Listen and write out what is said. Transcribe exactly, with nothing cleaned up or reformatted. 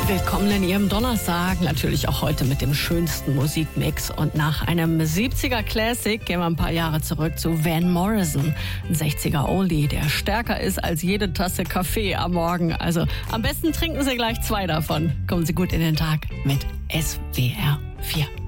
Willkommen in Ihrem Donnerstag, natürlich auch heute mit dem schönsten Musikmix. Und nach einem siebziger Classic gehen wir ein paar Jahre zurück zu Van Morrison. Ein sechziger Oldie, der stärker ist als jede Tasse Kaffee am Morgen. Also am besten trinken Sie gleich zwei davon. Kommen Sie gut in den Tag mit S W R vier.